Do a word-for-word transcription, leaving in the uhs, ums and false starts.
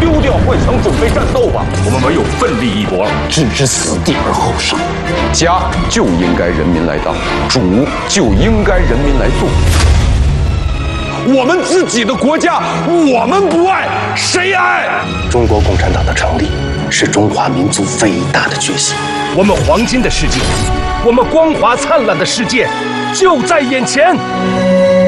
丢掉幻想，准备战斗吧！我们唯有奋力一搏了， 置之死地而后生。家就应该人民来当，主就应该人民来做。我们自己的国家，我们不爱，谁爱？ 中国共产党的成立是中华民族伟大的决心。 我们黄金的世界，我们光华灿烂的世界就在眼前。